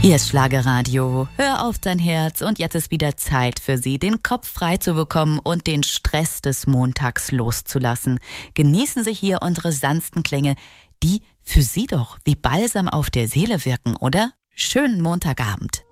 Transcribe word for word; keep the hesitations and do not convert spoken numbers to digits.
Hier ist Schlagerradio. Hör auf dein Herz und jetzt ist wieder Zeit für Sie, den Kopf frei zu bekommen und den Stress des Montags loszulassen. Genießen Sie hier unsere sanften Klänge, die für Sie doch wie Balsam auf der Seele wirken, oder? Schönen Montagabend.